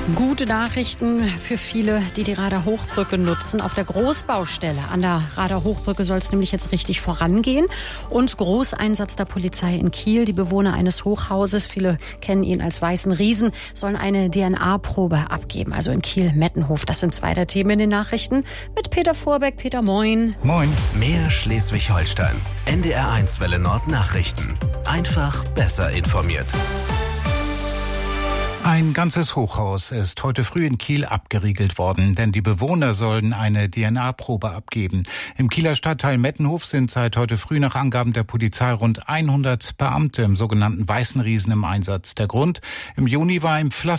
Gute Nachrichten für viele, die die Rader Hochbrücke nutzen. Auf der Großbaustelle an der Rader Hochbrücke soll es nämlich jetzt richtig vorangehen. Und Großeinsatz der Polizei in Kiel. Die Bewohner eines Hochhauses, viele kennen ihn als Weißen Riesen, sollen eine DNA-Probe abgeben. Also in Kiel-Mettenhof. Das sind zwei der Themen in den Nachrichten. Mit Peter Vorbeck. Peter, moin. Moin. Mehr Schleswig-Holstein. NDR1 Welle Nord Nachrichten. Einfach besser informiert. Ein ganzes Hochhaus ist heute früh in Kiel abgeriegelt worden, denn die Bewohner sollen eine DNA-Probe abgeben. Im Kieler Stadtteil Mettenhof sind seit heute früh nach Angaben der Polizei rund 100 Beamte im sogenannten Weißen Riesen im Einsatz. Der Grund: im Juni war im Pflaster